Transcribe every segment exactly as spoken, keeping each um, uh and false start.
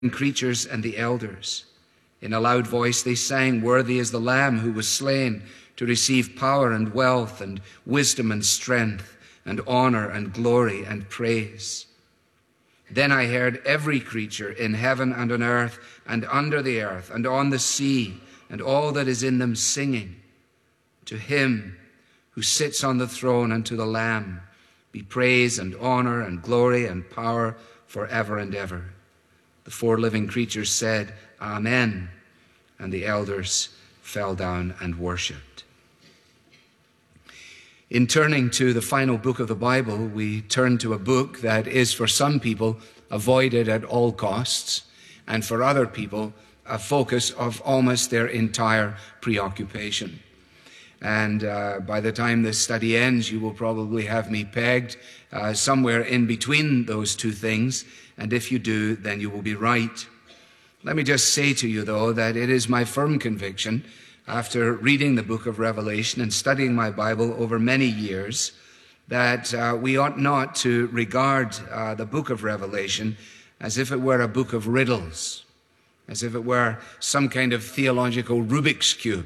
creatures and the elders. In a loud voice they sang, "Worthy is the Lamb who was slain to receive power and wealth and wisdom and strength and honor and glory and praise." Then I heard every creature in heaven and on earth and under the earth and on the sea and all that is in them singing, "To him who sits on the throne and to the Lamb be praise and honor and glory and power forever and ever." The four living creatures said, "Amen," and the elders fell down and worshipped. In turning to the final book of the Bible, we turn to a book that is for some people avoided at all costs, and for other people a focus of almost their entire preoccupation. And uh, by the time this study ends, you will probably have me pegged uh, somewhere in between those two things. And if you do, then you will be right. Let me just say to you, though, that it is my firm conviction, after reading the book of Revelation and studying my Bible over many years, that uh, we ought not to regard uh, the book of Revelation as if it were a book of riddles, as if it were some kind of theological Rubik's Cube,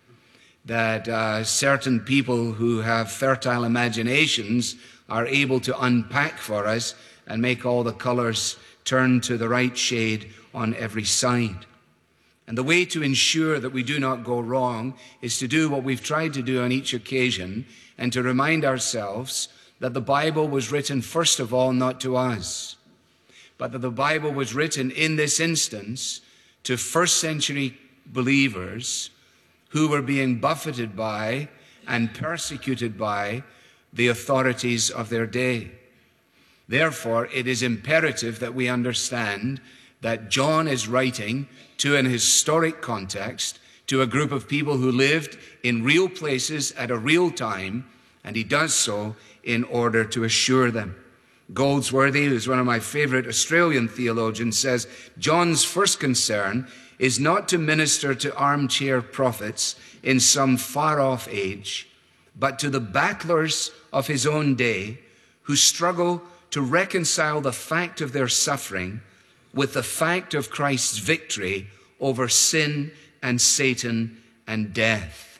that uh, certain people who have fertile imaginations are able to unpack for us and make all the colors turn to the right shade on every side. And the way to ensure that we do not go wrong is to do what we've tried to do on each occasion, and to remind ourselves that the Bible was written, first of all, not to us, but that the Bible was written in this instance to first century believers who were being buffeted by and persecuted by the authorities of their day. Therefore, it is imperative that we understand that John is writing to an historic context, to a group of people who lived in real places at a real time, and he does so in order to assure them. Goldsworthy, who's one of my favorite Australian theologians, says, "John's first concern is not to minister to armchair prophets in some far-off age, but to the battlers of his own day who struggle to reconcile the fact of their suffering with the fact of Christ's victory over sin and Satan and death."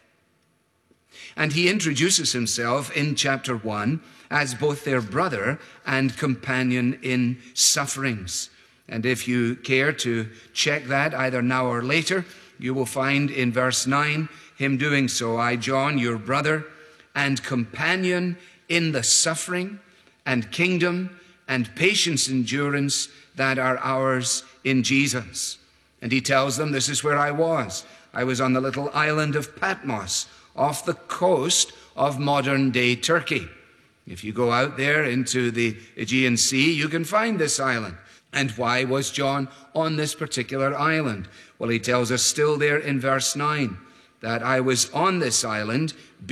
And he introduces himself in chapter one as both their brother and companion in sufferings. And if you care to check that either now or later, you will find in verse nine him doing so. "I, John, your brother and companion in the suffering and kingdom and patience endurance that are ours in Jesus." And he tells them, this is where I was. I was on the little island of Patmos off the coast of modern-day Turkey. If you go out there into the Aegean Sea, you can find this island. And why was John on this particular island? Well, he tells us still there in verse nine that I was on this island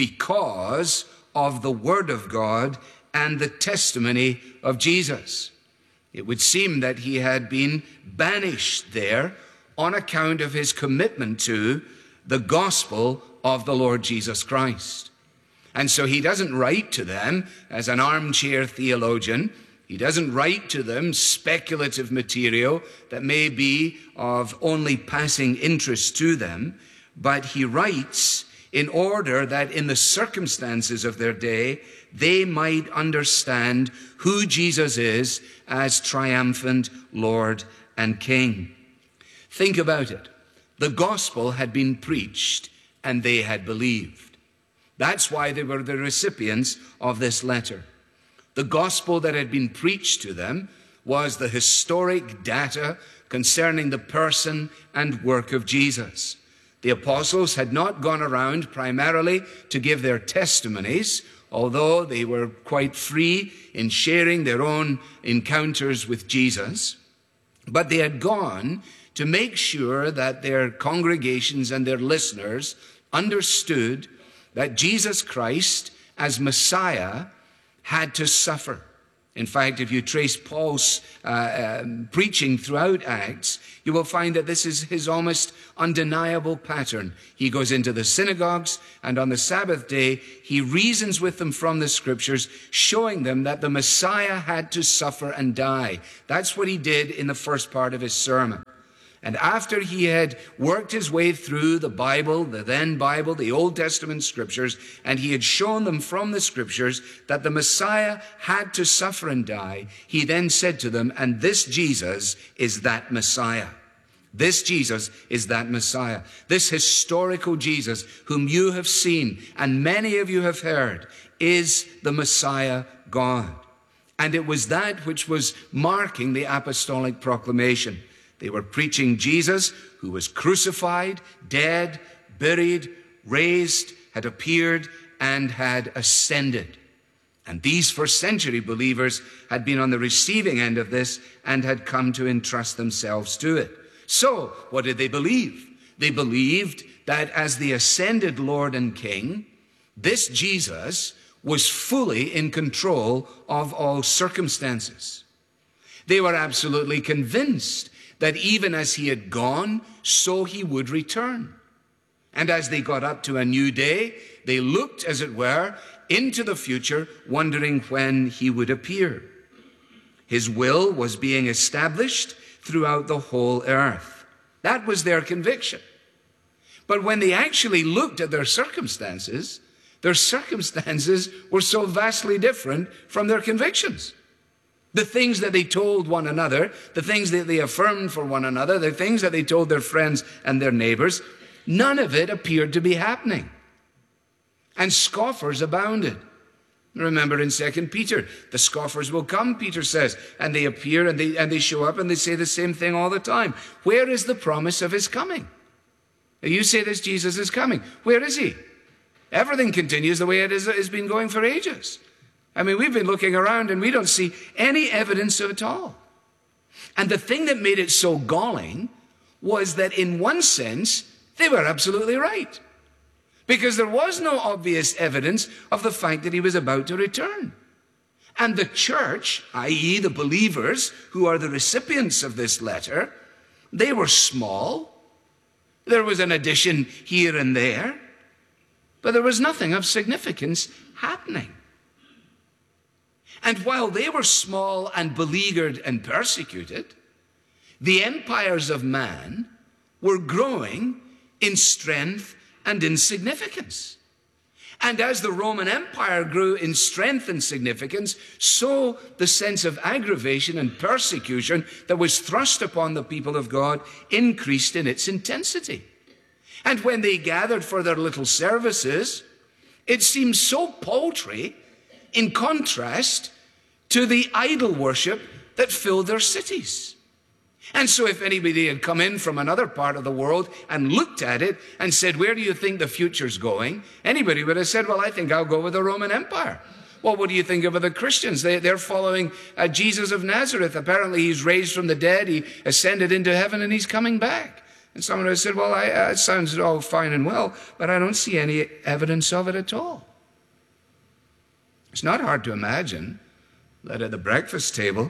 because of the word of God and the testimony of Jesus. It would seem that he had been banished there on account of his commitment to the gospel of the Lord Jesus Christ. And so he doesn't write to them as an armchair theologian. He doesn't write to them speculative material that may be of only passing interest to them, but he writes in order that in the circumstances of their day, they might understand who Jesus is as triumphant Lord and King. Think about it. The gospel had been preached and they had believed. That's why they were the recipients of this letter. The gospel that had been preached to them was the historic data concerning the person and work of Jesus. The apostles had not gone around primarily to give their testimonies, although they were quite free in sharing their own encounters with Jesus, but they had gone to make sure that their congregations and their listeners understood that Jesus Christ, as Messiah, had to suffer. In fact, if you trace Paul's uh, um, preaching throughout Acts, You will find that this is his almost undeniable pattern. He goes into the synagogues, and on the Sabbath day, he reasons with them from the scriptures, showing them that the Messiah had to suffer and die. That's what he did in the first part of his sermon. And after he had worked his way through the Bible, the then Bible, the Old Testament scriptures, and he had shown them from the scriptures that the Messiah had to suffer and die, he then said to them, and this Jesus is that Messiah. This Jesus is that Messiah. This historical Jesus whom you have seen and many of you have heard is the Messiah God. And it was that which was marking the apostolic proclamation. They were preaching Jesus, who was crucified, dead, buried, raised, had appeared, and had ascended. And these first century believers had been on the receiving end of this and had come to entrust themselves to it. So, what did they believe? They believed that as the ascended Lord and King, this Jesus was fully in control of all circumstances. They were absolutely convinced that even as he had gone, so he would return. And as they got up to a new day, they looked, as it were, into the future, wondering when he would appear. His will was being established throughout the whole earth. That was their conviction. But when they actually looked at their circumstances, their circumstances were so vastly different from their convictions. The things that they told one another, the things that they affirmed for one another, the things that they told their friends and their neighbors, none of it appeared to be happening. And scoffers abounded. Remember in Second Peter, the scoffers will come, Peter says, and they appear and they, and they show up and they say the same thing all the time. Where is the promise of his coming? You say this Jesus is coming. Where is he? Everything continues the way it is, has been going for ages. I mean, we've been looking around and we don't see any evidence of it at all. And the thing that made it so galling was that in one sense, they were absolutely right. Because there was no obvious evidence of the fact that he was about to return. And the church, that is the believers who are the recipients of this letter, they were small. There was an addition here and there, but there was nothing of significance happening. And while they were small and beleaguered and persecuted, the empires of man were growing in strength and in significance. And as the Roman Empire grew in strength and significance, so the sense of aggravation and persecution that was thrust upon the people of God increased in its intensity. And when they gathered for their little services, it seemed so paltry in contrast to the idol worship that filled their cities. And so if anybody had come in from another part of the world and looked at it and said, where do you think the future's going? Anybody would have said, well, I think I'll go with the Roman Empire. Well, what do you think of the Christians? They, they're following uh, Jesus of Nazareth. Apparently he's raised from the dead, he ascended into heaven, and he's coming back. And someone would have said, well, I, uh, it sounds all fine and well, but I don't see any evidence of it at all. It's not hard to imagine that at the breakfast table,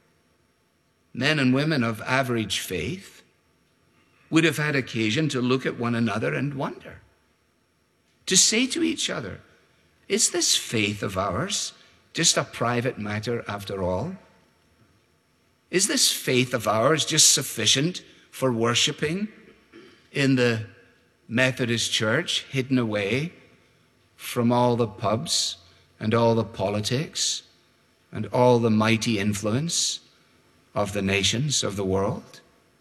men and women of average faith would have had occasion to look at one another and wonder, to say to each other, is this faith of ours just a private matter after all? Is this faith of ours just sufficient for worshiping in the Methodist Church, hidden away from all the pubs and all the politics and all the mighty influence of the nations of the world?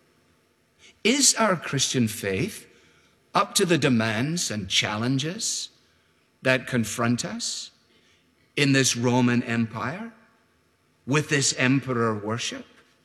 Is our Christian faith up to the demands and challenges that confront us in this Roman Empire with this emperor worship?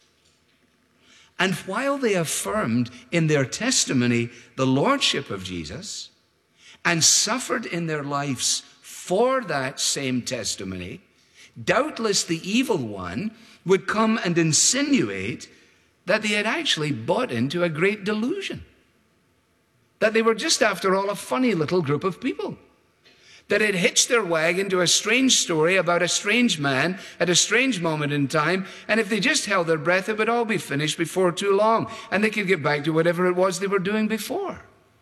And while they affirmed in their testimony the lordship of Jesus and suffered in their lives for that same testimony, doubtless the evil one would come and insinuate that they had actually bought into a great delusion, that they were just, after all, a funny little group of people, that had hitched their wagon to a strange story about a strange man at a strange moment in time, and if they just held their breath, it would all be finished before too long, and they could get back to whatever it was they were doing before.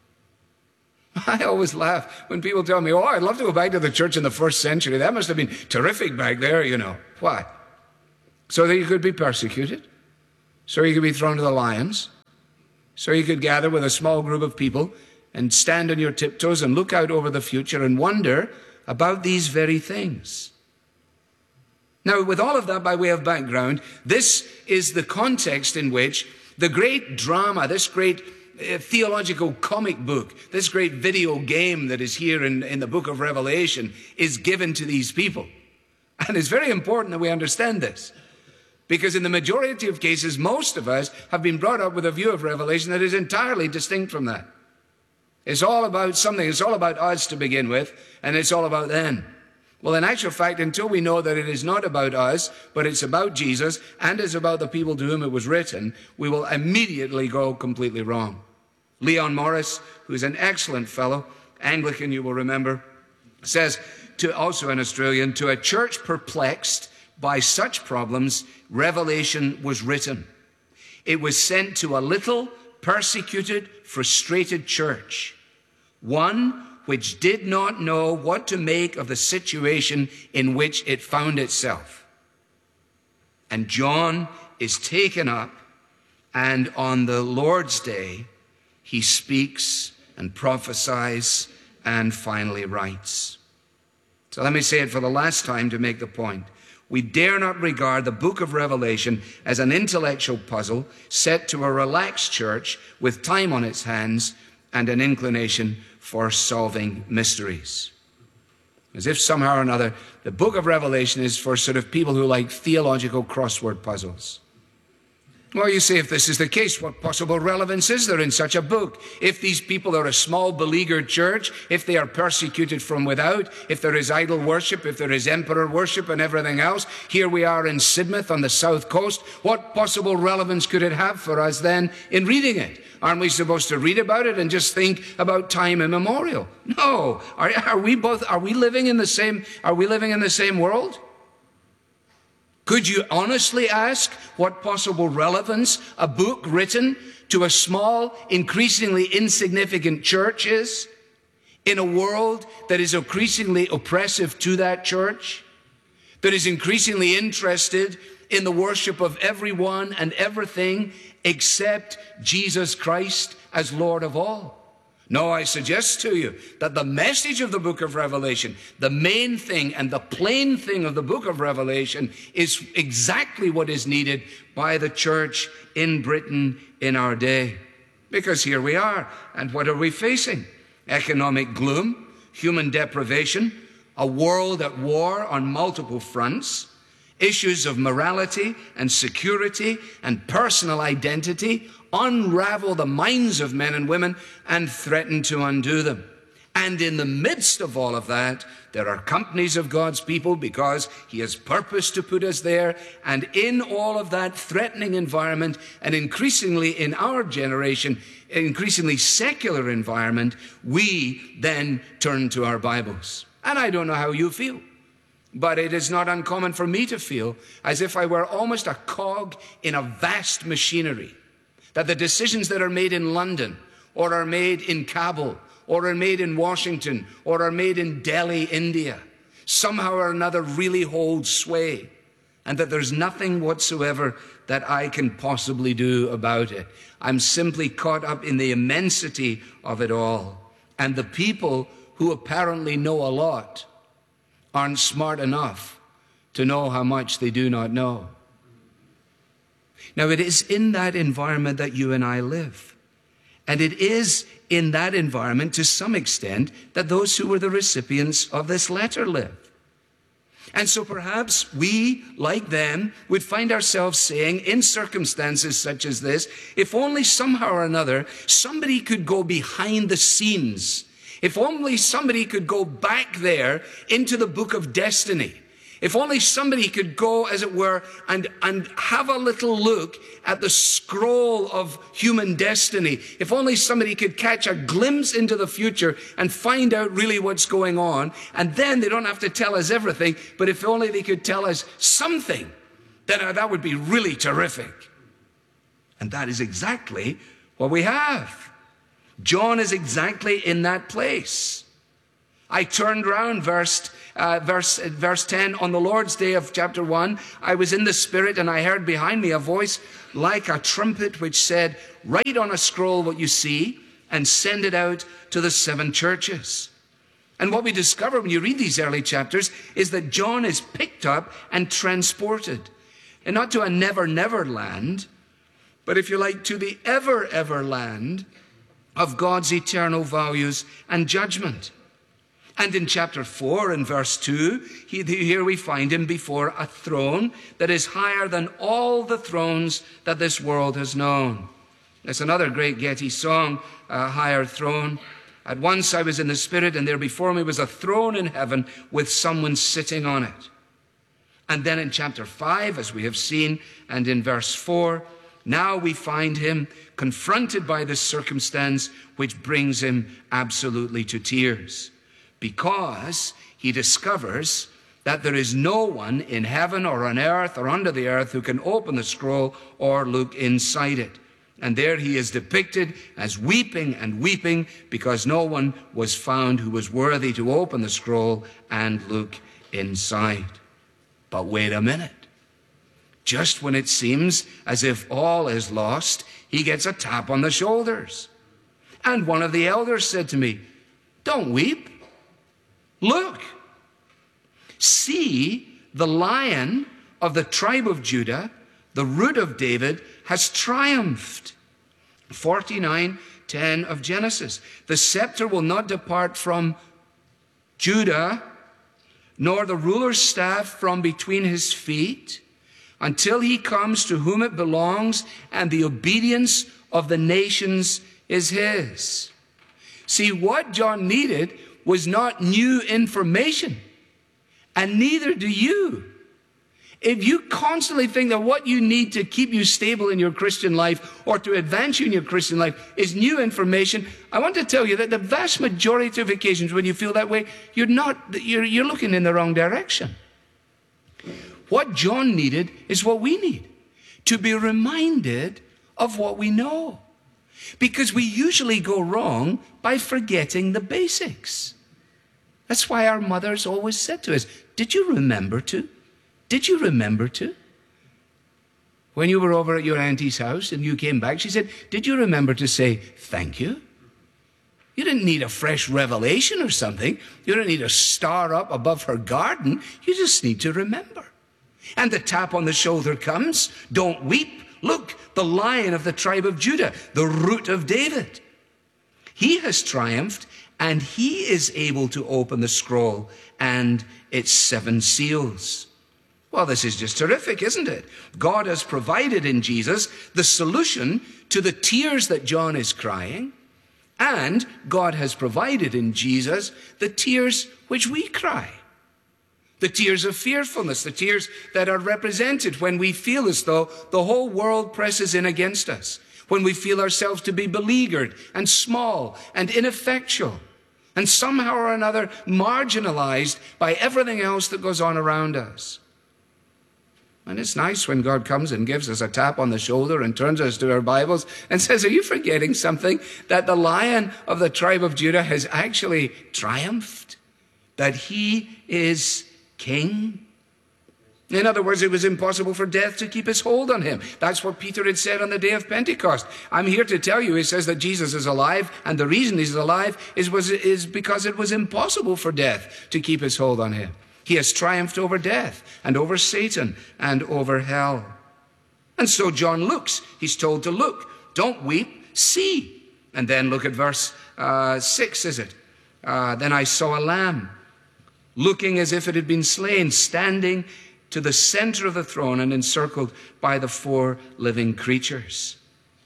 I always laugh when people tell me, oh, I'd love to go back to the church in the first century. That must have been terrific back there, you know. Why? So that you could be persecuted, so you could be thrown to the lions, so you could gather with a small group of people and stand on your tiptoes and look out over the future and wonder about these very things. Now, with all of that by way of background, this is the context in which the great drama, this great uh, theological comic book, this great video game that is here in, in the book of Revelation is given to these people. And it's very important that we understand this, because in the majority of cases, most of us have been brought up with a view of Revelation that is entirely distinct from that. It's all about something. It's all about us to begin with, and it's all about them. Well, in actual fact, until we know that it is not about us, but it's about Jesus, and it's about the people to whom it was written, we will immediately go completely wrong. Leon Morris, who's an excellent fellow, Anglican, you will remember, says, to also an Australian, to a church perplexed by such problems, Revelation was written. It was sent to a little, persecuted, frustrated church, one which did not know what to make of the situation in which it found itself. And John is taken up, and on the Lord's day, he speaks and prophesies and finally writes. So let me say it for the last time to make the point. We dare not regard the book of Revelation as an intellectual puzzle set to a relaxed church with time on its hands and an inclination for solving mysteries. As if somehow or another, the book of Revelation is for sort of people who like theological crossword puzzles. Well, you say, if this is the case, what possible relevance is there in such a book? If these people are a small beleaguered church, if they are persecuted from without, if there is idol worship, if there is emperor worship and everything else, here we are in Sidmouth on the south coast, what possible relevance could it have for us then in reading it? Aren't we supposed to read about it and just think about time immemorial? No. Are, are we both, are we living in the same, are we living in the same world? Could you honestly ask what possible relevance a book written to a small, increasingly insignificant church is in a world that is increasingly oppressive to that church, that is increasingly interested in the worship of everyone and everything except Jesus Christ as Lord of all? No, I suggest to you that the message of the book of Revelation, the main thing and the plain thing of the book of Revelation, is exactly what is needed by the church in Britain in our day. Because here we are, and what are we facing? Economic gloom, human deprivation, a world at war on multiple fronts, issues of morality and security and personal identity unravel the minds of men and women and threaten to undo them. And in the midst of all of that, there are companies of God's people because he has purposed to put us there. And in all of that threatening environment, and increasingly in our generation, increasingly secular environment, we then turn to our Bibles. And I don't know how you feel, but it is not uncommon for me to feel as if I were almost a cog in a vast machinery, that the decisions that are made in London or are made in Kabul or are made in Washington or are made in Delhi, India, somehow or another really hold sway, and that there's nothing whatsoever that I can possibly do about it. I'm simply caught up in the immensity of it all. And the people who apparently know a lot aren't smart enough to know how much they do not know. Now, it is in that environment that you and I live. And it is in that environment, to some extent, that those who were the recipients of this letter live. And so perhaps we, like them, would find ourselves saying, in circumstances such as this, if only somehow or another somebody could go behind the scenes, if only somebody could go back there into the book of destiny, If only somebody could go, as it were, and, and have a little look at the scroll of human destiny. If only somebody could catch a glimpse into the future and find out really what's going on. And then they don't have to tell us everything, but if only they could tell us something, then that would be really terrific. And that is exactly what we have. John is exactly in that place. I turned round, verse Uh, verse, verse ten, on the Lord's day of chapter one, I was in the Spirit, and I heard behind me a voice like a trumpet which said, write on a scroll what you see and send it out to the seven churches. And what we discover when you read these early chapters is that John is picked up and transported, and not to a never, never land, but if you like, to the ever, ever land of God's eternal values and judgment. And in chapter four and verse two, he, here we find him before a throne that is higher than all the thrones that this world has known. There's another great Getty song, a higher throne. At once I was in the Spirit, and there before me was a throne in heaven with someone sitting on it. And then in chapter five, as we have seen, and in verse four, now we find him confronted by this circumstance which brings him absolutely to tears. Because he discovers that there is no one in heaven or on earth or under the earth who can open the scroll or look inside it. And there he is depicted as weeping and weeping because no one was found who was worthy to open the scroll and look inside. But wait a minute. Just when it seems as if all is lost, he gets a tap on the shoulders. And one of the elders said to me, don't weep. Look, see, the Lion of the tribe of Judah, the Root of David, has triumphed. forty-nine ten of Genesis. The scepter will not depart from Judah, nor the ruler's staff from between his feet, until he comes to whom it belongs, and the obedience of the nations is his. See, what John needed was not new information, and neither do you. If you constantly think that what you need to keep you stable in your Christian life or to advance you in your Christian life is new information, I want to tell you that the vast majority of occasions when you feel that way, you're not, you're, you're looking in the wrong direction. What John needed is what we need, to be reminded of what we know. Because we usually go wrong by forgetting the basics. That's why our mothers always said to us, did you remember to? Did you remember to? When you were over at your auntie's house and you came back, she said, did you remember to say thank you? You didn't need a fresh revelation or something. You don't need a star up above her garden. You just need to remember. And the tap on the shoulder comes, don't weep. Look, the Lion of the tribe of Judah, the Root of David. He has triumphed, and he is able to open the scroll and its seven seals. Well, this is just terrific, isn't it? God has provided in Jesus the solution to the tears that John is crying, and God has provided in Jesus the tears which we cry. The tears of fearfulness, the tears that are represented when we feel as though the whole world presses in against us, when we feel ourselves to be beleaguered and small and ineffectual, and somehow or another marginalized by everything else that goes on around us. And it's nice when God comes and gives us a tap on the shoulder and turns us to our Bibles and says, are you forgetting something? That the Lion of the tribe of Judah has actually triumphed? That he is King? In other words, it was impossible for death to keep its hold on him. That's what Peter had said on the day of Pentecost. I'm here to tell you, he says that Jesus is alive, and the reason he's alive is, was, is because it was impossible for death to keep its hold on him. He has triumphed over death and over Satan and over hell. And so John looks. He's told to look. Don't weep, see. And then look at verse uh, six, is it? Uh, then I saw a lamb, looking as if it had been slain, standing to the center of the throne and encircled by the four living creatures.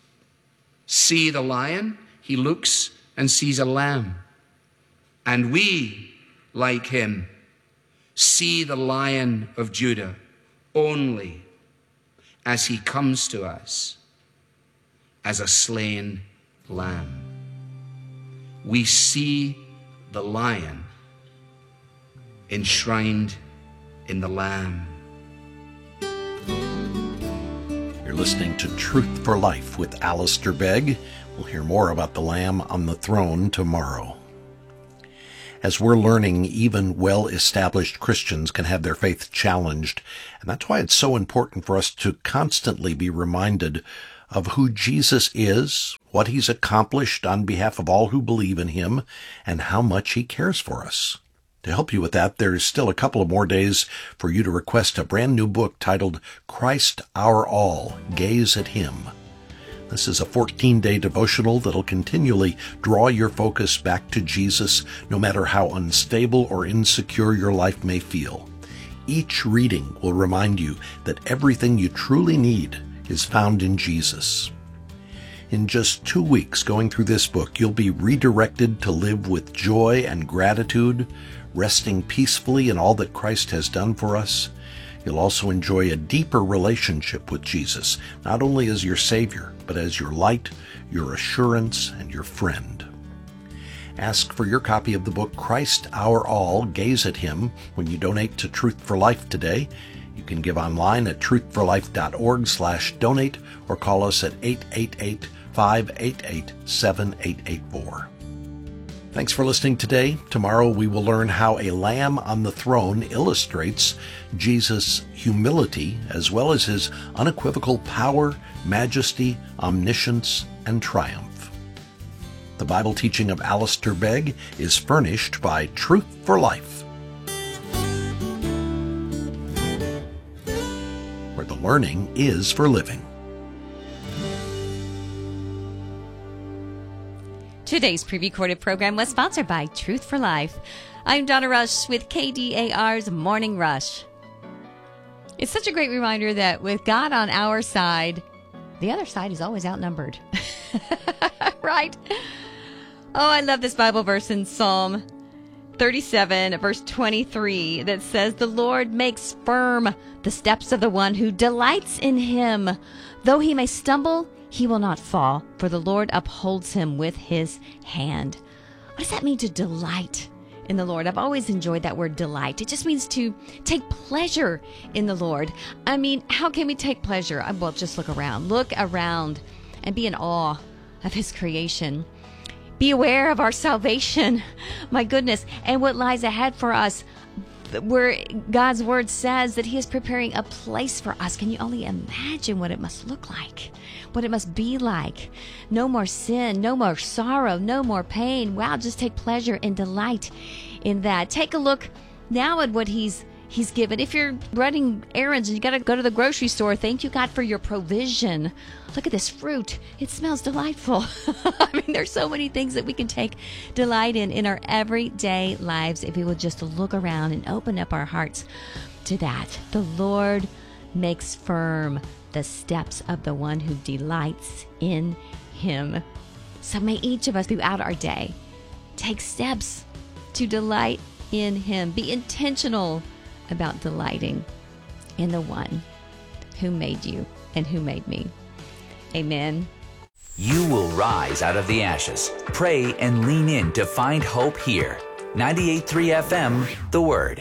See the lion? He looks and sees a lamb. And we, like him, see the Lion of Judah only as he comes to us as a slain lamb. We see the Lion enshrined in the Lamb. You're listening to Truth for Life with Alistair Begg. We'll hear more about the Lamb on the throne tomorrow. As we're learning, even well-established Christians can have their faith challenged, and that's why it's so important for us to constantly be reminded of who Jesus is, what he's accomplished on behalf of all who believe in him, and how much he cares for us. To help you with that, there's still a couple of more days for you to request a brand new book titled Christ Our All, Gaze at Him. This is a fourteen-day devotional that'll continually draw your focus back to Jesus, no matter how unstable or insecure your life may feel. Each reading will remind you that everything you truly need is found in Jesus. In just two weeks going through this book, you'll be redirected to live with joy and gratitude, resting peacefully in all that Christ has done for us. You'll also enjoy a deeper relationship with Jesus, not only as your Savior, but as your light, your assurance, and your friend. Ask for your copy of the book, Christ Our All, Gaze at Him, when you donate to Truth for Life today. You can give online at truthforlife.org slash donate or call us at eight eight eight, five eight eight, seven eight eight four. Thanks for listening today. Tomorrow we will learn how a lamb on the throne illustrates Jesus' humility as well as his unequivocal power, majesty, omniscience, and triumph. The Bible teaching of Alistair Begg is furnished by Truth for Life, where the learning is for living. Today's pre-recorded program was sponsored by Truth for Life. I'm Donna Rush with K D A R's Morning Rush. It's such a great reminder that with God on our side, the other side is always outnumbered. Right? Oh, I love this Bible verse in Psalm thirty-seven, verse twenty-three, that says, "The Lord makes firm the steps of the one who delights in him. Though he may stumble, he will not fall, for the Lord upholds him with his hand." What does that mean, to delight in the Lord? I've always enjoyed that word delight. It just means to take pleasure in the Lord. I mean, how can we take pleasure? Well, just look around. Look around and be in awe of his creation. Be aware of our salvation, my goodness, and what lies ahead for us, where God's word says that he is preparing a place for us. Can you only imagine what it must look like? What it must be like? No more sin, no more sorrow, no more pain. Wow, just take pleasure and delight in that. Take a look now at what he's He's given. If you're running errands and you got to go to the grocery store, thank you, God, for your provision. Look at this fruit. It smells delightful. I mean, there's so many things that we can take delight in in our everyday lives if we will just look around and open up our hearts to that. The Lord makes firm the steps of the one who delights in him. So may each of us throughout our day take steps to delight in him. Be intentional about delighting in the one who made you and who made me. Amen. You will rise out of the ashes. Pray and lean in to find hope here. ninety-eight point three F M, The Word.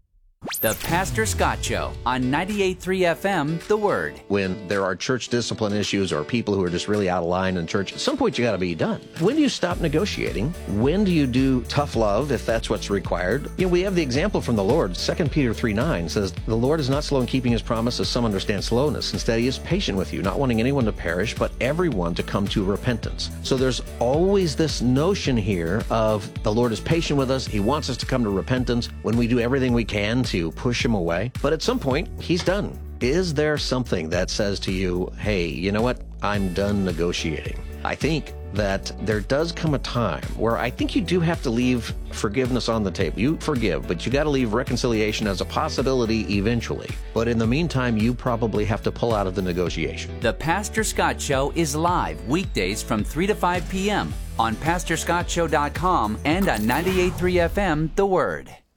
The Pastor Scott Show on ninety-eight point three F M, The Word. When there are church discipline issues or people who are just really out of line in church, at some point you got to be done. When do you stop negotiating? When do you do tough love, if that's what's required? You know, we have the example from the Lord. Second Peter three nine says, "The Lord is not slow in keeping his promise, as some understand slowness. Instead, he is patient with you, not wanting anyone to perish, but everyone to come to repentance." So there's always this notion here of the Lord is patient with us. He wants us to come to repentance when we do everything we can to push him away. But at some point, he's done. Is there something that says to you, hey, you know what? I'm done negotiating. I think that there does come a time where I think you do have to leave forgiveness on the table. You forgive, but you got to leave reconciliation as a possibility eventually. But in the meantime, you probably have to pull out of the negotiation. The Pastor Scott Show is live weekdays from three to five p.m. on pastor scott show dot com and on ninety-eight point three F M, The Word.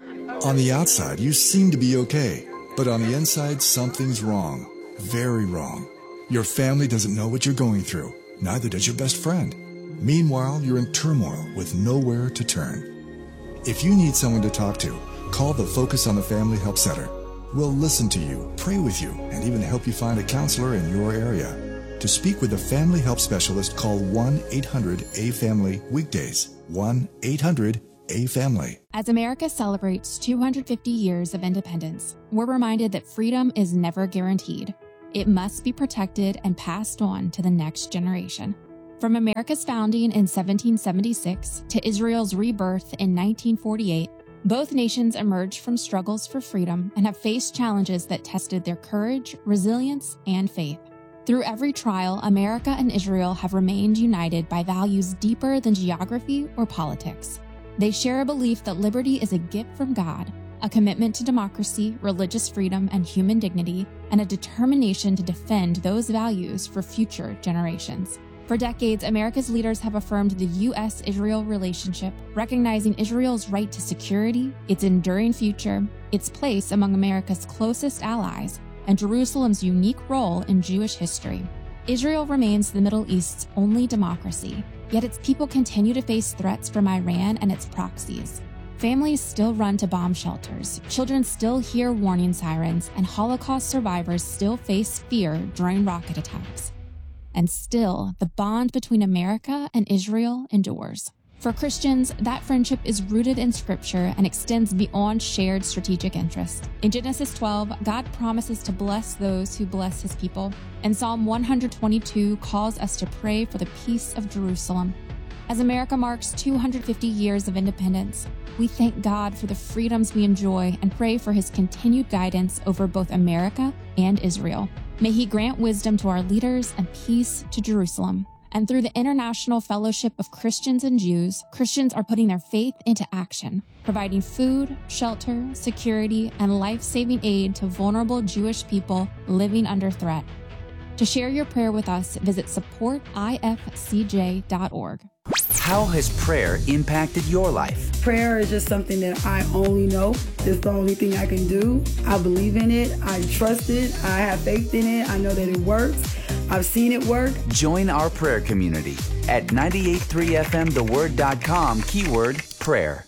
On the outside, you seem to be okay, but on the inside, something's wrong. Very wrong. Your family doesn't know what you're going through. Neither does your best friend. Meanwhile, you're in turmoil with nowhere to turn. If you need someone to talk to, call the Focus on the Family Help Center. We'll listen to you, pray with you, and even help you find a counselor in your area. To speak with a family help specialist, call one eight hundred A family weekdays. one eight hundred A family. As America celebrates two hundred fifty years of independence, we're reminded that freedom is never guaranteed. It must be protected and passed on to the next generation. From America's founding in seventeen seventy-six to Israel's rebirth in nineteen forty-eight, both nations emerged from struggles for freedom and have faced challenges that tested their courage, resilience, and faith. Through every trial, America and Israel have remained united by values deeper than geography or politics. They share a belief that liberty is a gift from God, a commitment to democracy, religious freedom, and human dignity, and a determination to defend those values for future generations. For decades, America's leaders have affirmed the U S Israel relationship, recognizing Israel's right to security, its enduring future, its place among America's closest allies, and Jerusalem's unique role in Jewish history. Israel remains the Middle East's only democracy, yet its people continue to face threats from Iran and its proxies. Families still run to bomb shelters, children still hear warning sirens, and Holocaust survivors still face fear during rocket attacks. And still, the bond between America and Israel endures. For Christians, that friendship is rooted in Scripture and extends beyond shared strategic interests. In Genesis twelve, God promises to bless those who bless his people, and Psalm one twenty-two calls us to pray for the peace of Jerusalem. As America marks two hundred fifty years of independence, we thank God for the freedoms we enjoy and pray for his continued guidance over both America and Israel. May he grant wisdom to our leaders and peace to Jerusalem. And through the International Fellowship of Christians and Jews, Christians are putting their faith into action, providing food, shelter, security, and life-saving aid to vulnerable Jewish people living under threat. To share your prayer with us, visit support I F C J dot org. How has prayer impacted your life? Prayer is just something that I only know. It's the only thing I can do. I believe in it. I trust it. I have faith in it. I know that it works. I've seen it work. Join our prayer community at ninety-eight point three F M the word dot com, keyword prayer.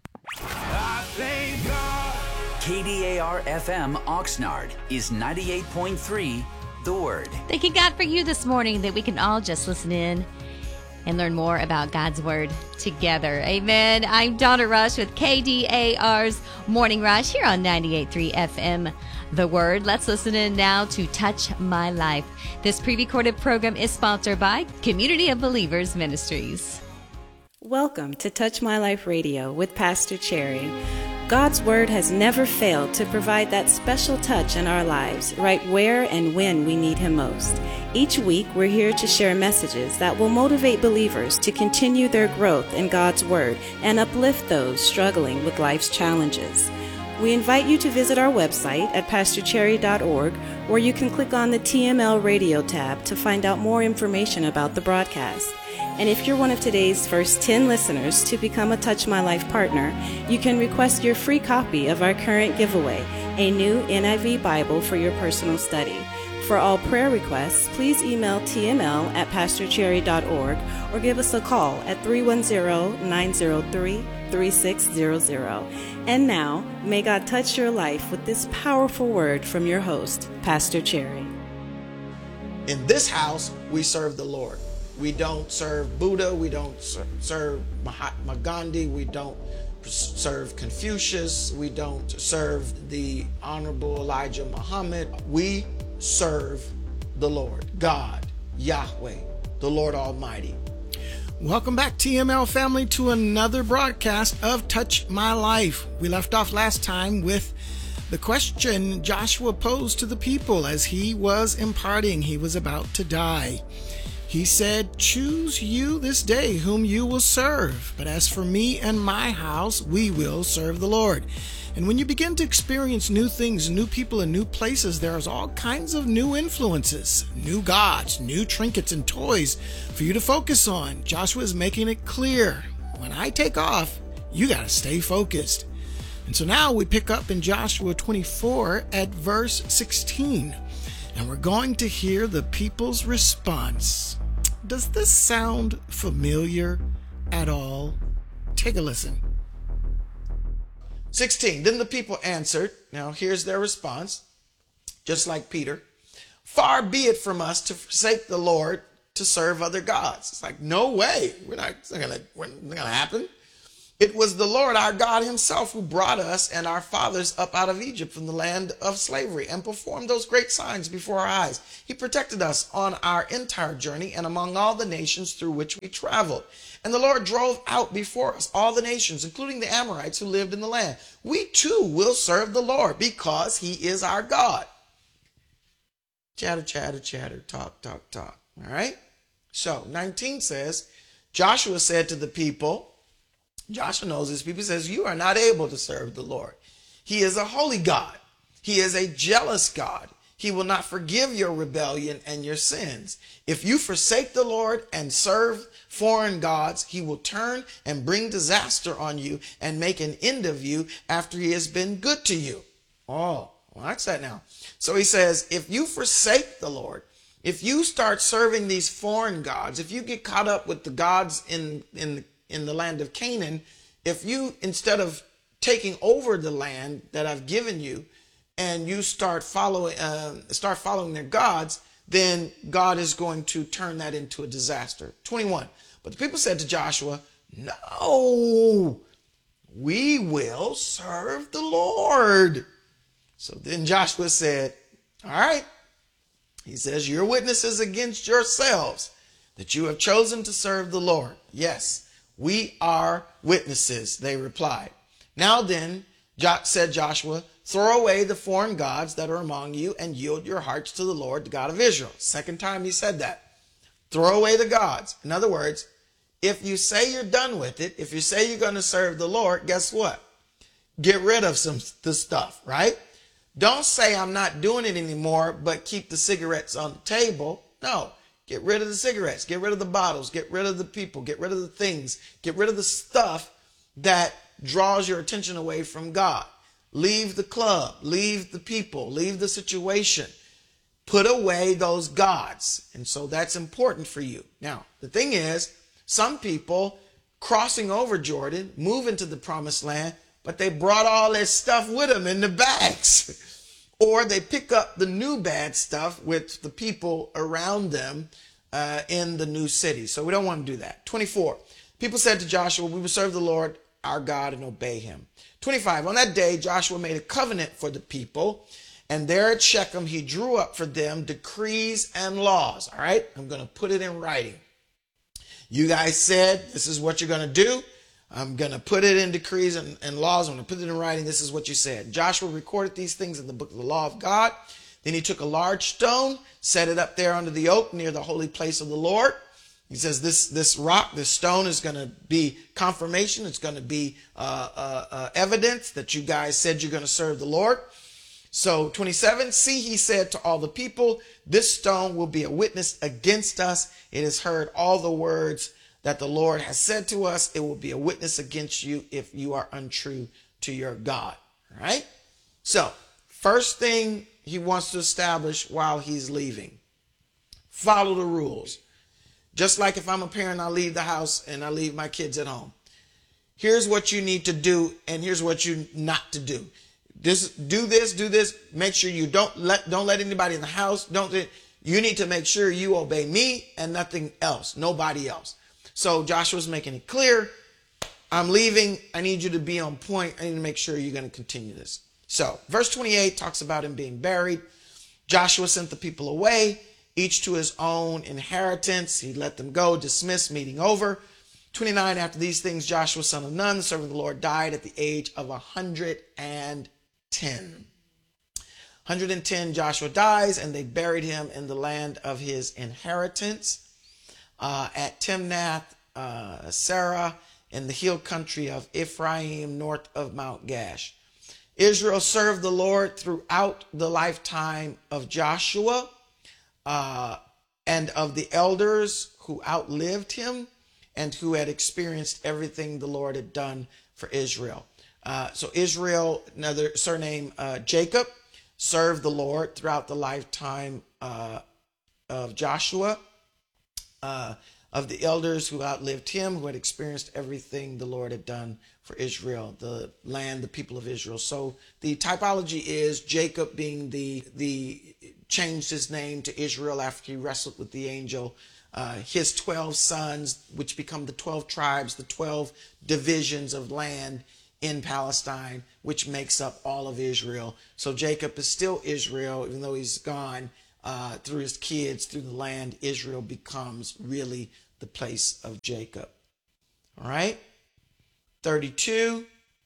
K D A R F M Oxnard is ninety-eight point three The Word. Thanking God for you this morning that we can all just listen in and learn more about God's Word together. Amen. I'm Donna Rush with K D A R's Morning Rush here on ninety-eight point three F M The Word. Let's listen in now to Touch My Life. This pre-recorded program is sponsored by Community of Believers Ministries. Welcome to Touch My Life Radio with Pastor Cherry. God's Word has never failed to provide that special touch in our lives, right where and when we need Him most. Each week, we're here to share messages that will motivate believers to continue their growth in God's Word and uplift those struggling with life's challenges. We invite you to visit our website at pastor cherry dot org, where you can click on the T M L Radio tab to find out more information about the broadcast. And if you're one of today's first ten listeners to become a Touch My Life partner, you can request your free copy of our current giveaway, a new N I V Bible for your personal study. For all prayer requests, please email T M L at pastor cherry dot org or give us a call at three one zero, nine zero three, three six zero zero. And now, may God touch your life with this powerful word from your host, Pastor Cherry. In this house, we serve the Lord. We don't serve Buddha, we don't serve Mahatma Gandhi, we don't serve Confucius, we don't serve the Honorable Elijah Muhammad. We serve the Lord, God, Yahweh, the Lord Almighty. Welcome back, T M L family, to another broadcast of Touch My Life. We left off last time with the question Joshua posed to the people as he was imparting. He was about to die. He said, "Choose you this day whom you will serve. But as for me and my house, we will serve the Lord." And when you begin to experience new things, new people, and new places, there's all kinds of new influences, new gods, new trinkets and toys for you to focus on. Joshua is making it clear, when I take off, you got to stay focused. And so now we pick up in Joshua twenty-four at verse sixteen, and we're going to hear the people's response. Does this sound familiar at all? Take a listen. sixteen, then the people answered, now here's their response, just like Peter, far be it from us to forsake the Lord to serve other gods. It's like, no way, we're not, it's not gonna, we're not gonna happen. It was the Lord our God himself who brought us and our fathers up out of Egypt from the land of slavery and performed those great signs before our eyes. He protected us on our entire journey and among all the nations through which we traveled. And the Lord drove out before us all the nations, including the Amorites who lived in the land. We too will serve the Lord because he is our God. Chatter, chatter, chatter, talk, talk, talk. All right. So nineteen says, Joshua said to the people, Joshua knows his people, says, you are not able to serve the Lord. He is a holy God. He is a jealous God. He will not forgive your rebellion and your sins. If you forsake the Lord and serve foreign gods, he will turn and bring disaster on you and make an end of you after he has been good to you. Oh, well, that's that now. So he says, if you forsake the Lord, if you start serving these foreign gods, if you get caught up with the gods in, in, in the land of Canaan, if you, instead of taking over the land that I've given you, and you start following, uh, start following their gods, then God is going to turn that into a disaster. twenty-one. But the people said to Joshua, no, we will serve the Lord. So then Joshua said, all right. He says, you're witnesses against yourselves that you have chosen to serve the Lord. Yes, we are witnesses, they replied. Now then, said Joshua, throw away the foreign gods that are among you and yield your hearts to the Lord, the God of Israel. Second time he said that. Throw away the gods. In other words, if you say you're done with it, if you say you're going to serve the Lord, guess what? Get rid of some the stuff, right? Don't say I'm not doing it anymore, but keep the cigarettes on the table. No, get rid of the cigarettes, get rid of the bottles, get rid of the people, get rid of the things, get rid of the stuff that draws your attention away from God. Leave the club, leave the people, leave the situation. Put away those gods. And so that's important for you. Now, the thing is, some people crossing over Jordan, move into the promised land, but they brought all their stuff with them in the bags. Or they pick up the new bad stuff with the people around them uh, in the new city. So we don't want to do that. twenty-four. People said to Joshua, we will serve the Lord our God and obey him. twenty-five. On that day, Joshua made a covenant for the people, and there at Shechem, he drew up for them decrees and laws. All right, I'm going to put it in writing. You guys said this is what you're going to do. I'm going to put it in decrees and, and laws. I'm going to put it in writing. This is what you said. Joshua recorded these things in the book of the law of God. Then he took a large stone, set it up there under the oak near the holy place of the Lord. He says this, this rock, this stone is going to be confirmation. It's going to be uh, uh, uh, evidence that you guys said you're going to serve the Lord. So twenty-seven, see, he said to all the people, this stone will be a witness against us. It has heard all the words that the Lord has said to us. It will be a witness against you if you are untrue to your God. All right. So first thing he wants to establish while he's leaving, follow the rules. Just like if I'm a parent, I leave the house and I leave my kids at home. Here's what you need to do, and here's what you not to do. This, do this, do this. Make sure you don't let don't let anybody in the house. Don't. You need to make sure you obey me and nothing else, nobody else. So Joshua's making it clear. I'm leaving. I need you to be on point. I need to make sure you're going to continue this. So verse twenty-eight talks about him being buried. Joshua sent the people away, each to his own inheritance. He let them go, dismissed, meeting over. twenty-nine, after these things, Joshua, son of Nun, servant of the Lord, died at the age of one hundred ten. one hundred ten, Joshua dies, and they buried him in the land of his inheritance uh, at Timnath, uh, Sarah, in the hill country of Ephraim, north of Mount Gash. Israel served the Lord throughout the lifetime of Joshua uh, and of the elders who outlived him and who had experienced everything the Lord had done for Israel. Uh, so Israel, another surname uh, Jacob, served the Lord throughout the lifetime uh, of Joshua, uh, of the elders who outlived him, who had experienced everything the Lord had done for Israel, the land, the people of Israel. So the typology is Jacob being the, the changed his name to Israel after he wrestled with the angel. Uh, his twelve sons, which become the twelve tribes, the twelve divisions of land in Palestine, which makes up all of Israel. So Jacob is still Israel, even though he's gone. Uh, through his kids, through the land, Israel becomes really the place of Jacob. All right. thirty-two.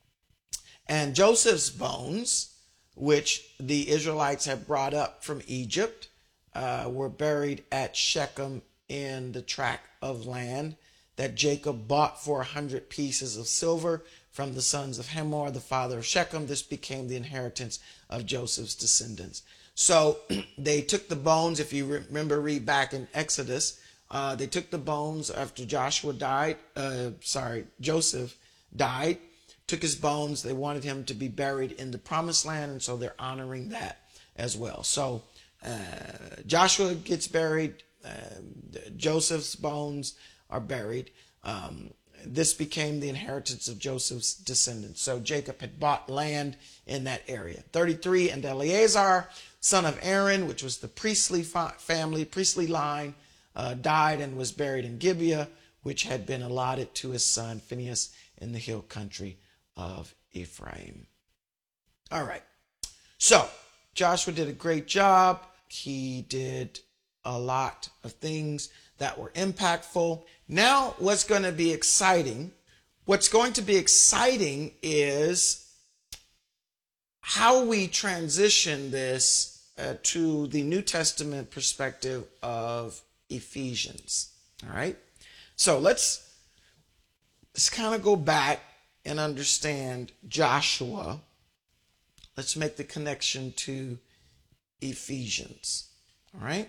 And Joseph's bones, which the Israelites had brought up from Egypt, uh, were buried at Shechem in the tract of land that Jacob bought for a hundred pieces of silver from the sons of Hamor, the father of Shechem. This became the inheritance of Joseph's descendants. So they took the bones, if you remember, read back in Exodus, uh, they took the bones after Joshua died, uh, sorry, Joseph died, took his bones. They wanted him to be buried in the promised land, and so they're honoring that as well. So uh, Joshua gets buried, uh, Joseph's bones are buried. Um, this became the inheritance of Joseph's descendants. So Jacob had bought land in that area. thirty-three, and Eleazar, son of Aaron, which was the priestly family, priestly line, uh, died and was buried in Gibeah, which had been allotted to his son Phinehas in the hill country of Ephraim. All right. So Joshua did a great job. He did a lot of things that were impactful. Now, what's going to be exciting? What's going to be exciting is how we transition this uh, to the New Testament perspective of Ephesians. All right. So let's let's kind of go back and understand Joshua. Let's make the connection to Ephesians. All right.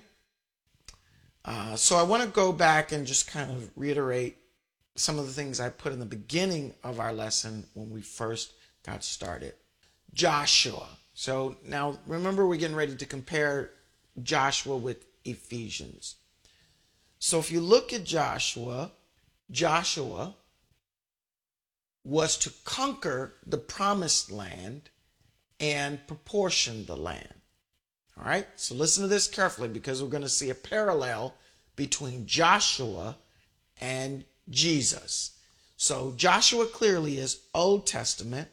Uh, so I want to go back and just kind of reiterate some of the things I put in the beginning of our lesson when we first got started. Joshua. So now remember, we're getting ready to compare Joshua with Ephesians. So if you look at Joshua, Joshua was to conquer the promised land and proportion the land. All right, so listen to this carefully, because we're going to see a parallel between Joshua and Jesus. So Joshua clearly is Old Testament.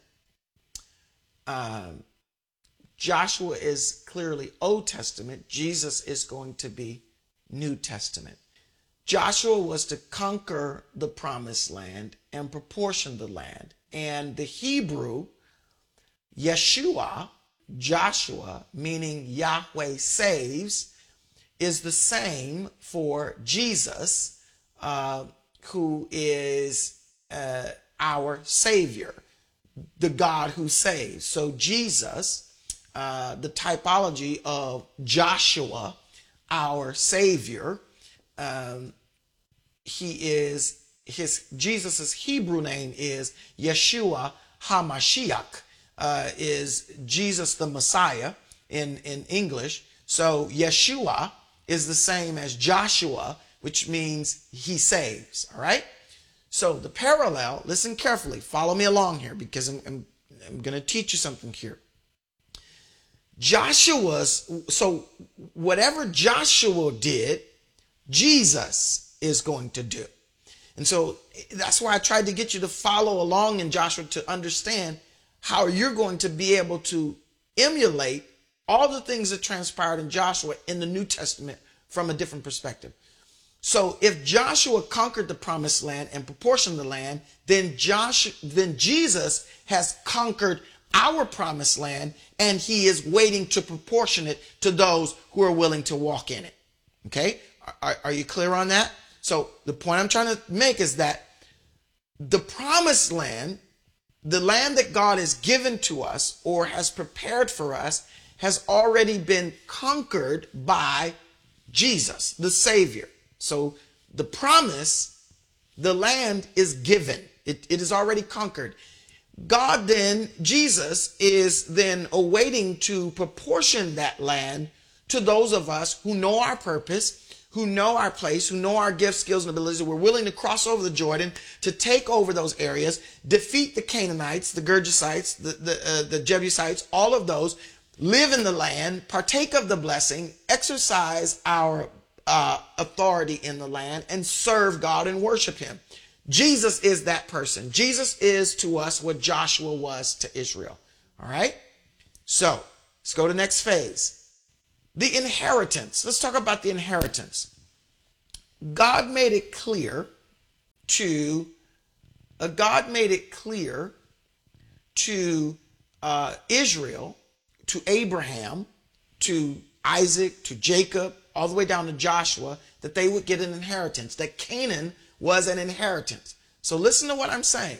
Um, Joshua is clearly Old Testament. Jesus is going to be New Testament. Joshua was to conquer the promised land and proportion the land. And the Hebrew, Yeshua, Joshua, meaning Yahweh saves, is the same for Jesus, uh, who is uh, our Savior, the God who saves. So Jesus, uh, the typology of Joshua, our Savior, um, he is his Jesus's Hebrew name is Yeshua HaMashiach. Uh, is Jesus the Messiah in, in English. So Yeshua is the same as Joshua, which means he saves. All right. So the parallel, listen carefully, follow me along here, because I'm, I'm, I'm going to teach you something here. Joshua's, so whatever Joshua did, Jesus is going to do. And so that's why I tried to get you to follow along in Joshua, to understand how you're going to be able to emulate all the things that transpired in Joshua in the New Testament from a different perspective. So if Joshua conquered the promised land and proportioned the land, then Josh, then Jesus has conquered our promised land, and he is waiting to proportion it to those who are willing to walk in it. Okay? Are, are you clear on that? So the point I'm trying to make is that the promised land, the land that God has given to us or has prepared for us, has already been conquered by Jesus, the Savior. So the promise, the land is given. It, it is already conquered. God then, Jesus, is then awaiting to proportion that land to those of us who know our purpose, who know our place, who know our gifts, skills, and abilities. We're willing to cross over the Jordan to take over those areas, defeat the Canaanites, the Gergesites, the, the, uh, the Jebusites, all of those, live in the land, partake of the blessing, exercise our uh, authority in the land, and serve God and worship him. Jesus is that person. Jesus is to us what Joshua was to Israel. All right? So let's go to the next phase. The inheritance. Let's talk about the inheritance. God made it clear to, uh, God made it clear to uh, Israel, to Abraham, to Isaac, to Jacob, all the way down to Joshua, that they would get an inheritance, that Canaan was an inheritance. So listen to what I'm saying.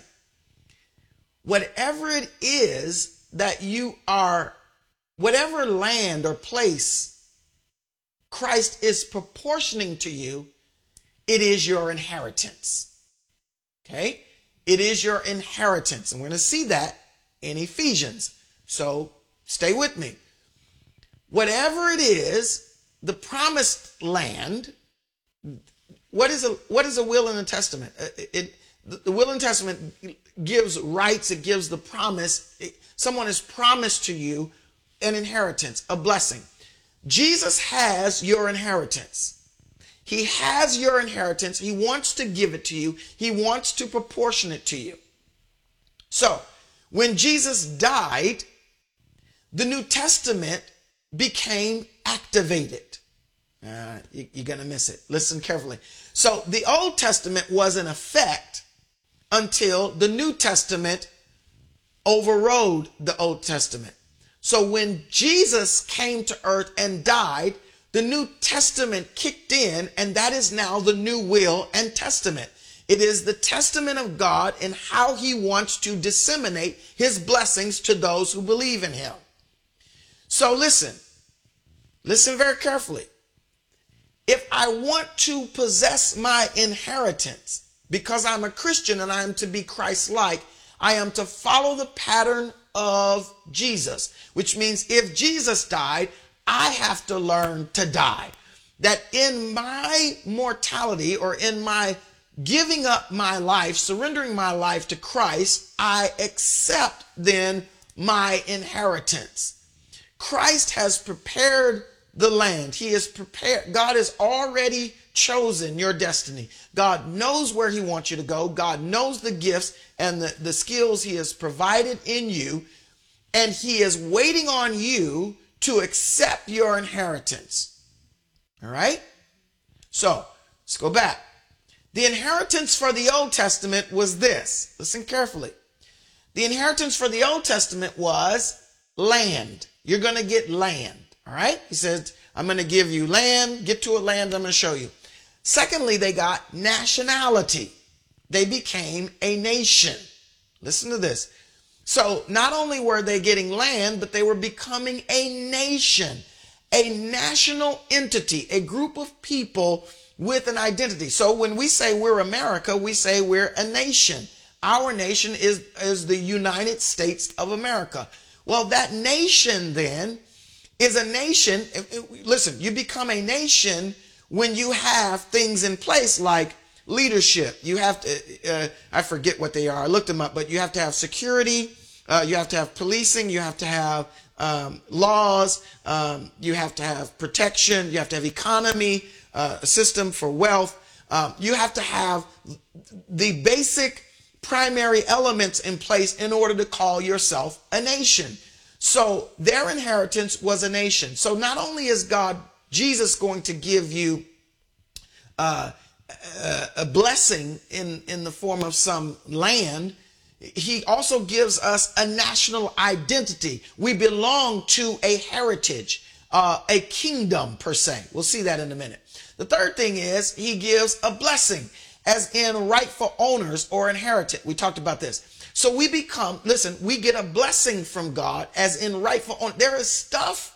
Whatever it is that you are, whatever land or place Christ is proportioning to you, it is your inheritance. Okay? It is your inheritance. And we're going to see that in Ephesians. So stay with me. Whatever it is, the promised land, what is a what is a will in the testament? It, it the will in the testament gives rights. It gives the promise. It, someone has promised to you an inheritance, a blessing. Jesus has your inheritance. He has your inheritance. He wants to give it to you. He wants to proportion it to you. So when Jesus died, the New Testament became activated. Uh, you, you're going to miss it. Listen carefully. So the Old Testament was in effect until the New Testament overrode the Old Testament. So when Jesus came to earth and died, the New Testament kicked in, and that is now the new will and testament. It is the testament of God and how he wants to disseminate his blessings to those who believe in him. So listen, listen very carefully. If I want to possess my inheritance, because I'm a Christian and I am to be Christ-like, I am to follow the pattern of Jesus, which means if Jesus died, I have to learn to die. That in my mortality, or in my giving up my life, surrendering my life to Christ, I accept then my inheritance. Christ has prepared the land. He is prepared. God has already chosen your destiny. God knows where he wants you to go. God knows the gifts and the, the skills he has provided in you. And he is waiting on you to accept your inheritance. All right? So let's go back. The inheritance for the Old Testament was this. Listen carefully. The inheritance for the Old Testament was land. You're going to get land. All right? He said, I'm going to give you land. Get to a land I'm going to show you. Secondly, they got nationality. They became a nation. Listen to this. So not only were they getting land, but they were becoming a nation, a national entity, a group of people with an identity. So when we say we're America, we say we're a nation. Our nation is, is the United States of America. Well, that nation then is a nation. Listen, you become a nation when you have things in place like leadership. You have to, uh, I forget what they are. I looked them up, but you have to have security. Uh, you have to have policing. You have to have um, laws. Um, you have to have protection. You have to have economy, uh, a system for wealth. Um, you have to have the basic primary elements in place in order to call yourself a nation. So their inheritance was a nation. So not only is God, Jesus, going to give you uh, a, a blessing in, in the form of some land, he also gives us a national identity. We belong to a heritage, uh, a kingdom per se. We'll see that in a minute. The third thing is he gives a blessing, as in rightful owners or inheritance. We talked about this. So we become, listen, we get a blessing from God as in rightful owners. There is stuff,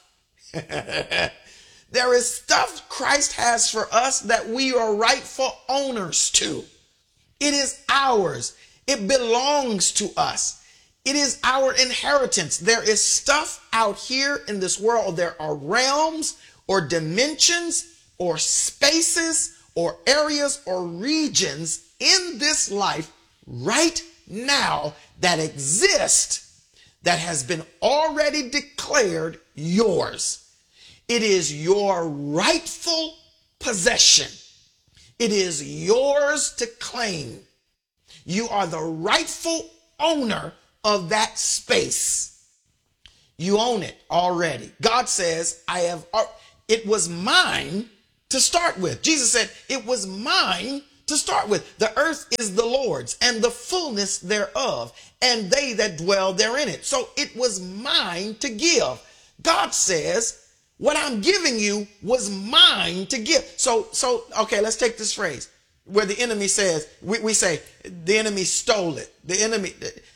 there is stuff Christ has for us that we are rightful owners to. It is ours. It belongs to us. It is our inheritance. There is stuff out here in this world. There are realms or dimensions or spaces or areas or regions in this life right now that exist that has been already declared yours. It is your rightful possession. It is yours to claim. You are the rightful owner of that space. You own it already. God says, I have, it was mine to start with. Jesus said, it was mine to start with. The earth is the Lord's and the fullness thereof, and they that dwell therein it. So it was mine to give. God says, what I'm giving you was mine to give. So, so, okay, let's take this phrase where the enemy says, we, we say, the enemy stole it. The enemy,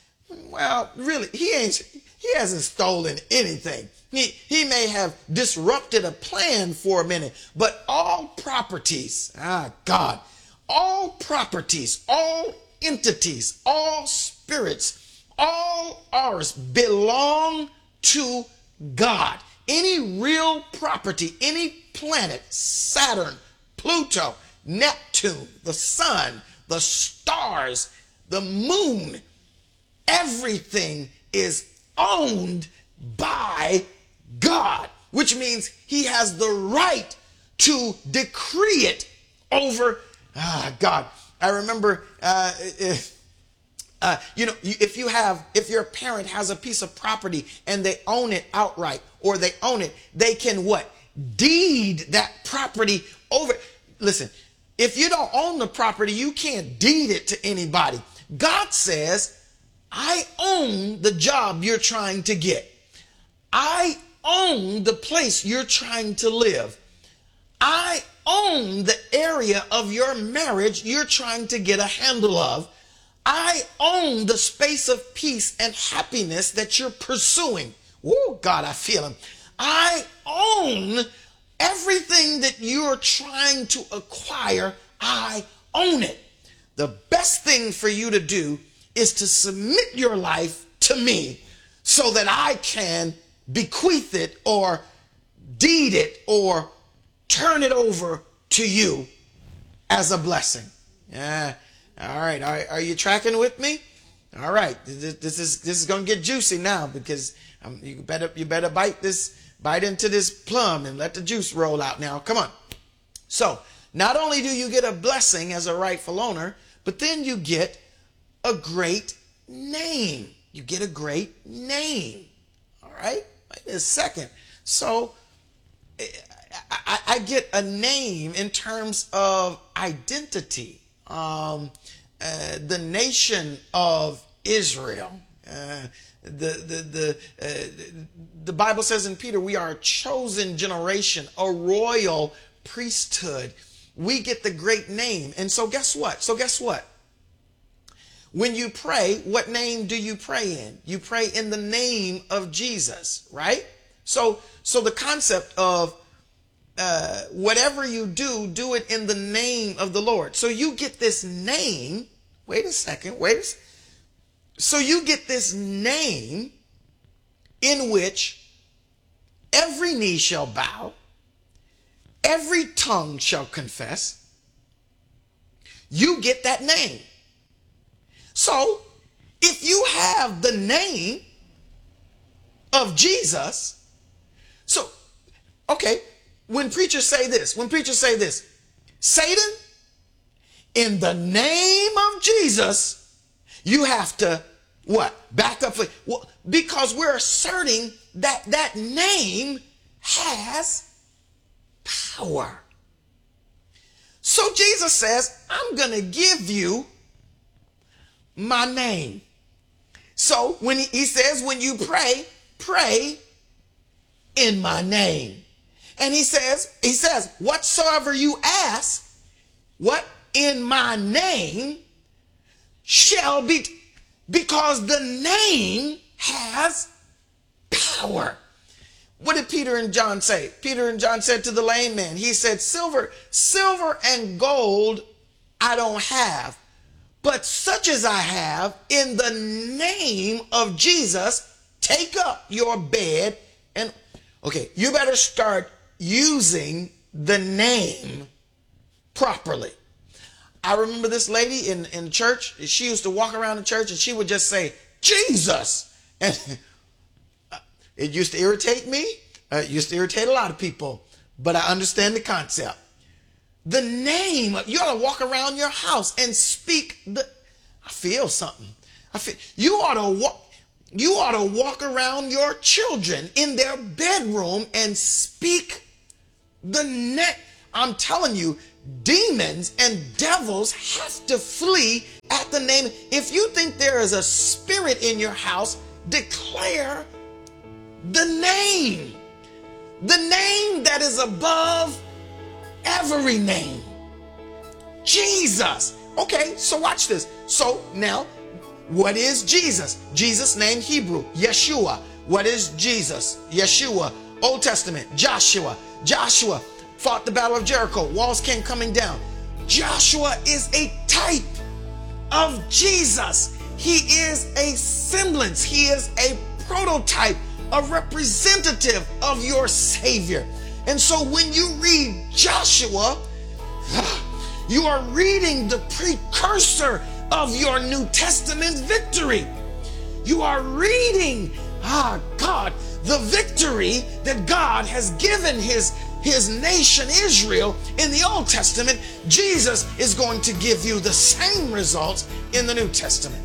well, really, he ain't, he hasn't stolen anything. He, he may have disrupted a plan for a minute, but all properties, ah, God, all properties, all entities, all spirits, all ours belong to God. Any real property, any planet, Saturn, Pluto, Neptune, the sun, the stars, the moon, everything is owned by God, which means he has the right to decree it over ah, God. I remember, uh, if, uh, you know, if you have, if your parent has a piece of property and they own it outright, or they own it, they can what? Deed that property over. Listen, if you don't own the property, you can't deed it to anybody. God says, I own the job you're trying to get. I own the place you're trying to live. I own the area of your marriage you're trying to get a handle of. I own the space of peace and happiness that you're pursuing. Oh, God, I feel him. I own everything that you're trying to acquire. I own it. The best thing for you to do is to submit your life to me so that I can bequeath it or deed it or turn it over to you as a blessing. Yeah. All right. Are, are you tracking with me? All right. This, this is this is going to get juicy now, because um, you better you better bite this bite into this plum and let the juice roll out now. Come on. So not only do you get a blessing as a rightful owner, but then you get a great name. You get a great name. All right. Wait a second. So I, I get a name in terms of identity. Um, uh, the nation of Israel. Uh, the the the uh, the Bible says in Peter, we are a chosen generation, a royal priesthood. We get the great name. And so guess what? So guess what? When you pray, what name do you pray in? You pray in the name of Jesus, right? So so the concept of Uh, whatever you do, do it in the name of the Lord. So you get this name. Wait a second. Wait a second. So you get this name in which every knee shall bow, every tongue shall confess. You get that name. So if you have the name of Jesus, so, okay. When preachers say this, when preachers say this, Satan, in the name of Jesus, you have to, what? Back up. Well, because we're asserting that that name has power. So Jesus says, I'm going to give you my name. So when he, he says, when you pray, pray in my name. And he says, he says, whatsoever you ask, what in my name shall be, because the name has power. What did Peter and John say? Peter and John said to the lame man, he said, silver, silver and gold I don't have, But such as I have, in the name of Jesus, take up your bed and, okay, you better start using the name properly. I remember this lady in, in church. She used to walk around the church and she would just say, Jesus. And it used to irritate me. Uh, it used to irritate a lot of people. But I understand the concept. The name, you ought to walk around your house and speak the, I feel something. I feel, you ought to walk, you ought to walk around your children in their bedroom and speak the name. I'm telling you, demons and devils have to flee at the name. If you think there is a spirit in your house, declare the name. The name that is above every name. Jesus. Okay, so watch this. So now, what is Jesus? Jesus' name Hebrew, Yeshua. What is Jesus? Yeshua. Old Testament, Joshua. Joshua fought the battle of Jericho. Walls came coming down. Joshua is a type of Jesus. He is a semblance. He is a prototype, a representative of your Savior. And so when you read Joshua, you are reading the precursor of your New Testament victory. You are reading, ah, God, the victory that God has given his his nation Israel in the Old Testament. Jesus is going to give you the same results in the New Testament.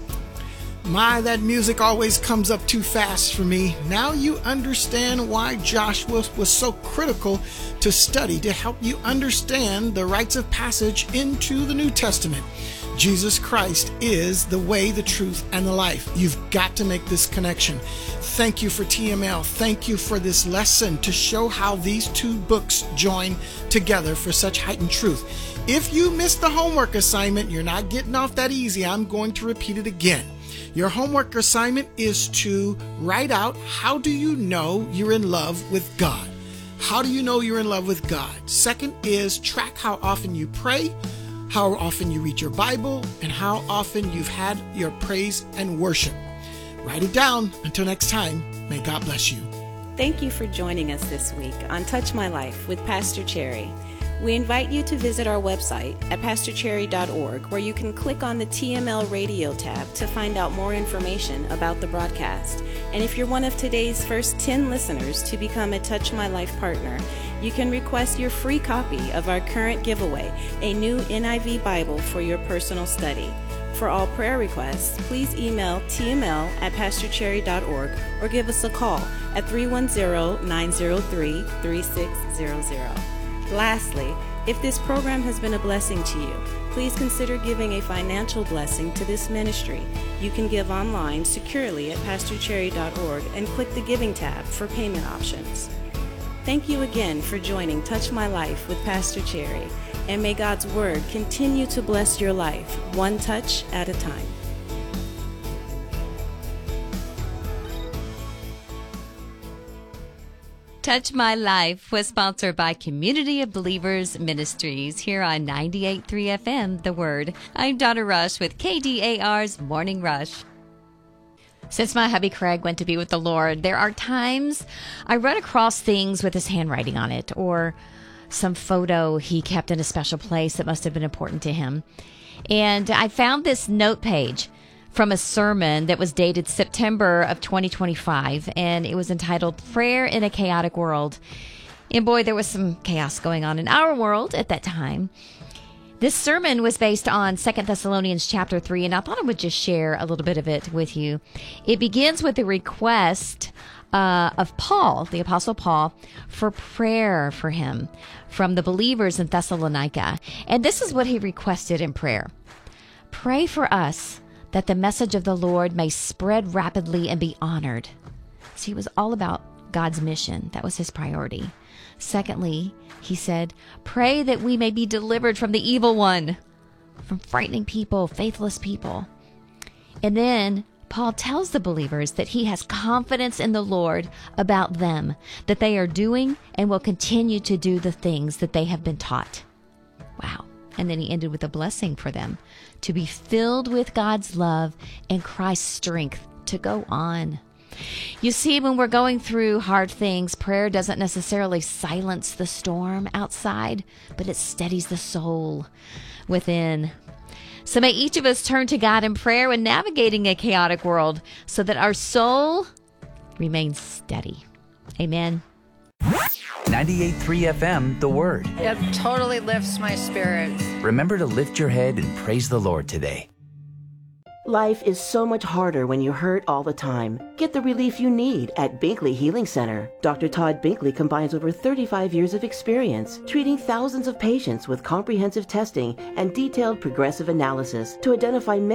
My, that music always comes up too fast for me. Now you understand why Joshua was so critical to study to help you understand the rites of passage into the New Testament. Jesus Christ is the way, the truth, and the life. You've got to make this connection. Thank you for T M L. Thank you for this lesson to show how these two books join together for such heightened truth. If you missed the homework assignment, you're not getting off that easy. I'm going to repeat it again. Your homework assignment is to write out, how do you know you're in love with God? How do you know you're in love with God? Second is track how often you pray, how often you read your Bible, and how often you've had your praise and worship. Write it down. Until next time, may God bless you. Thank you for joining us this week on Touch My Life with Pastor Cherry. We invite you to visit our website at pastor cherry dot org, where you can click on the T M L Radio tab to find out more information about the broadcast. And if you're one of today's first ten listeners to become a Touch My Life partner, you can request your free copy of our current giveaway, a new N I V Bible for your personal study. For all prayer requests, please email T M L at pastor cherry dot org or give us a call at three one zero, nine zero three, three six zero zero. Lastly, if this program has been a blessing to you, please consider giving a financial blessing to this ministry. You can give online securely at pastor cherry dot org and click the Giving tab for payment options. Thank you again for joining Touch My Life with Pastor Cherry, and may God's Word continue to bless your life, one touch at a time. Touch My Life was sponsored by Community of Believers Ministries here on ninety-eight point three F M, The Word. I'm Donna Rush with K D A R's Morning Rush. Since my hubby Craig went to be with the Lord, there are times I run across things with his handwriting on it, or some photo he kept in a special place that must have been important to him. And I found this note page from a sermon that was dated September of twenty twenty-five, and it was entitled Prayer in a Chaotic World. And boy, there was some chaos going on in our world at that time. This sermon was based on Second Thessalonians chapter three, and I thought I would just share a little bit of it with you. It begins with a request uh, of Paul, the Apostle Paul, for prayer for him from the believers in Thessalonica. And this is what he requested in prayer. Pray for us that the message of the Lord may spread rapidly and be honored. See, it was all about God's mission. That was his priority. Secondly, he said, pray that we may be delivered from the evil one, from frightening people, faithless people. And then Paul tells the believers that he has confidence in the Lord about them, that they are doing and will continue to do the things that they have been taught. Wow. And then he ended with a blessing for them to be filled with God's love and Christ's strength to go on. You see, when we're going through hard things, prayer doesn't necessarily silence the storm outside, but it steadies the soul within. So may each of us turn to God in prayer when navigating a chaotic world so that our soul remains steady. Amen. ninety-eight point three F M, The Word. It totally lifts my spirits. Remember to lift your head and praise the Lord today. Life is so much harder when you hurt all the time. Get the relief you need at Binkley Healing Center. Doctor Todd Binkley combines over thirty-five years of experience treating thousands of patients with comprehensive testing and detailed progressive analysis to identify